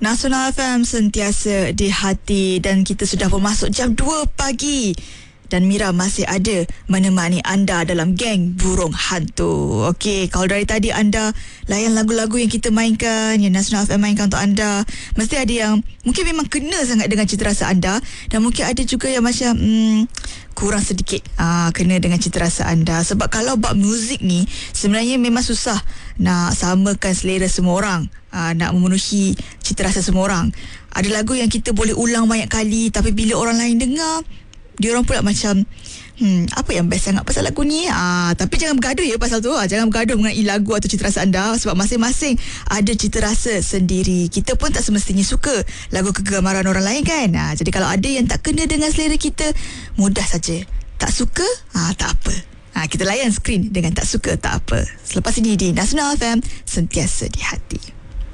Nasional FM sentiasa di hati dan kita sudah pun masuk jam 2 pagi. Dan Mira masih ada menemani anda dalam geng burung hantu. Okey, kalau dari tadi anda layan lagu-lagu yang kita mainkan, yang Nasional FM mainkan untuk anda, mesti ada yang mungkin memang kena sangat dengan cita rasa anda, dan mungkin ada juga yang macam kurang sedikit kena dengan cita rasa anda. Sebab kalau bab muzik ni sebenarnya memang susah nak samakan selera semua orang, nak memenuhi cita rasa semua orang. Ada lagu yang kita boleh ulang banyak kali, tapi bila orang lain dengar, dia orang pula macam apa yang best sangat pasal lagu ni. Tapi jangan bergaduh ya pasal tu. Jangan bergaduh mengenai lagu atau cita rasa anda, sebab masing-masing ada cita rasa sendiri. Kita pun tak semestinya suka lagu kegemaran orang lain kan. Jadi kalau ada yang tak kena dengan selera kita, mudah saja. Tak suka, tak apa. Kita layan skrin dengan tak suka tak apa. Selepas ini di Nasional FM, sentiasa di hati.